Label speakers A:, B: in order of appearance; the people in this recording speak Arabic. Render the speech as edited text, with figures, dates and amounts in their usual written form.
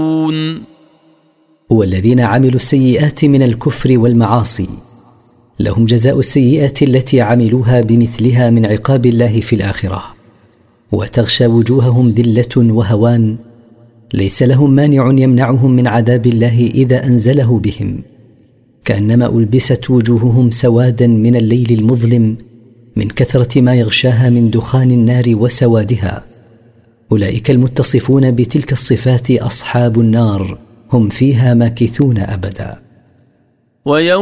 A: والذين عملوا السيئات من الكفر والمعاصي لهم جزاء السيئة التي عملوها بمثلها من عقاب الله في الآخرة، وتغشى وجوههم ذلة وهوان، ليس لهم مانع يمنعهم من عذاب الله إذا أنزله بهم، كأنما ألبست وجوههم سوادا من الليل المظلم من كثرة ما يغشاها من دخان النار وسوادها. أولئك المتصفون بتلك الصفات أصحاب النار، هم فيها ماكثون أبدا.